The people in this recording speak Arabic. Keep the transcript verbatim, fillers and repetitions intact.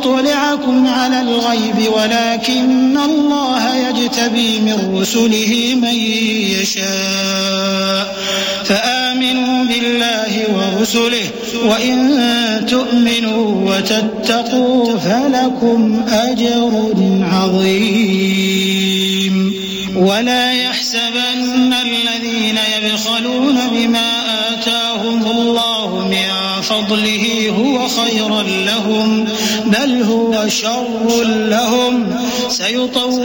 ليطلعكم على الغيب ولكن الله يجتبي من رسله من يشاء فآمنوا بالله ورسله وإن تؤمنوا وتتقوا فلكم أجر عظيم. ولا يحسبن الذين يبخلون بما آتاهم الله من فضله هو خيرا لهم بل هو شر لهم سيطوعون